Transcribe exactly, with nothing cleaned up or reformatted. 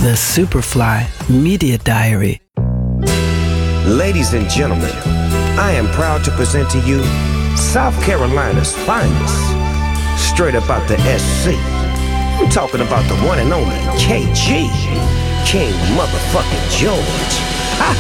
The Superfly Media Diary. Ladies and gentlemen, I am proud to present to you South Carolina's finest, straight up out the S C. I'm talking about the one and only K G, King Motherfucking George.